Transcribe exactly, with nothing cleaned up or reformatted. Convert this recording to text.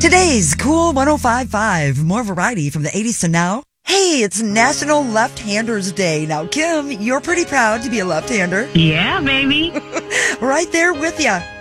Today's Cool one oh five point five, more variety from the eighties to now. Hey, it's National Left-Handers Day. Now, Kim, you're pretty proud to be a left-hander. Yeah, baby. Right there with ya.